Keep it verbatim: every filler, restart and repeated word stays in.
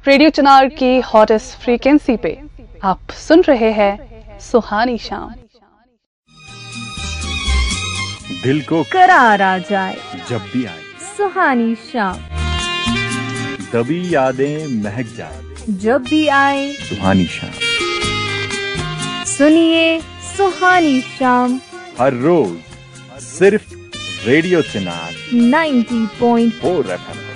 Radio चिनार की hottest frequency पे आप सुन रहे हैं सुहानी शाम। दिल को करार आ जाए जब भी आए सुहानी शाम, तभी यादें महक जाए जब भी आए सुहानी शाम। सुनिए सुहानी शाम हर रोज सिर्फ रेडियो चिनार नब्बे पॉइंट फोर एफ एम।